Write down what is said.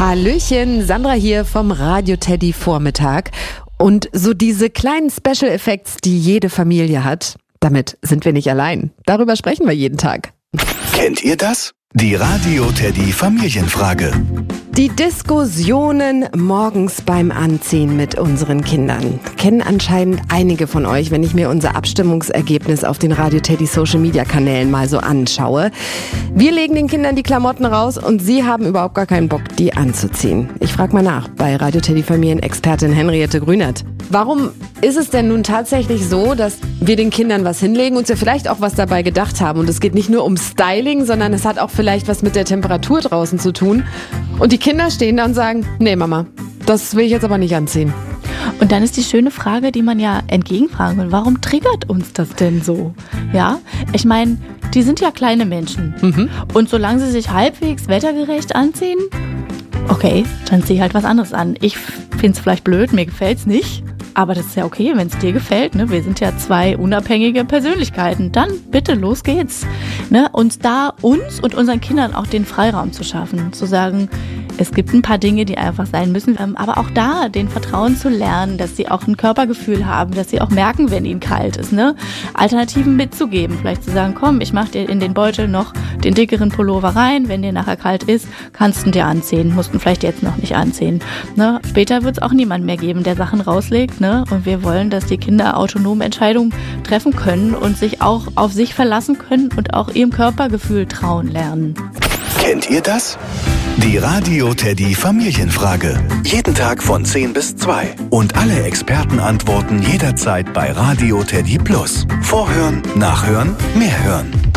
Hallöchen, Sandra hier vom Radio Teddy Vormittag. Und so diese kleinen Special Effects, die jede Familie hat, damit sind wir nicht allein. Darüber sprechen wir jeden Tag. Kennt ihr das? Die Radio Teddy Familienfrage. Die Diskussionen morgens beim Anziehen mit unseren Kindern kennen anscheinend einige von euch, wenn ich mir unser Abstimmungsergebnis auf den Radio Teddy Social Media Kanälen mal so anschaue. Wir legen den Kindern die Klamotten raus und sie haben überhaupt gar keinen Bock, die anzuziehen. Ich frage mal nach bei Radio Teddy Familienexpertin Henriette Grünert. Warum ist es denn nun tatsächlich so, dass wir den Kindern was hinlegen und sie vielleicht auch was dabei gedacht haben? Und es geht nicht nur um Styling, sondern es hat auch vielleicht was mit der Temperatur draußen zu tun. Und die Kinder stehen da und sagen, nee Mama, das will ich jetzt aber nicht anziehen. Und dann ist die schöne Frage, die man ja entgegenfragen will, warum triggert uns das denn so? Ja, ich meine, die sind ja kleine Menschen. Und solange sie sich halbwegs wettergerecht anziehen, okay, dann zieh halt was anderes an. Ich finde es vielleicht blöd, mir gefällt es nicht. Aber das ist ja okay, wenn es dir gefällt. Ne? Wir sind ja zwei unabhängige Persönlichkeiten. Dann bitte, los geht's. Ne? Und da uns und unseren Kindern auch den Freiraum zu schaffen. Zu sagen, es gibt ein paar Dinge, die einfach sein müssen. Aber auch da den Vertrauen zu lernen, dass sie auch ein Körpergefühl haben, dass sie auch merken, wenn ihnen kalt ist. Ne? Alternativen mitzugeben. Vielleicht zu sagen, komm, ich mach dir in den Beutel noch den dickeren Pullover rein. Wenn dir nachher kalt ist, kannst du ihn dir anziehen. Musst ihn vielleicht jetzt noch nicht anziehen. Ne? Später wird es auch niemand mehr geben, der Sachen rauslegt. Ne? Und wir wollen, dass die Kinder autonome Entscheidungen treffen können und sich auch auf sich verlassen können und auch ihrem Körpergefühl trauen lernen. Kennt ihr das? Die Radio Teddy Familienfrage. Jeden Tag von 10 bis 2. Und alle Experten antworten jederzeit bei Radio Teddy Plus. Vorhören, nachhören, mehr hören.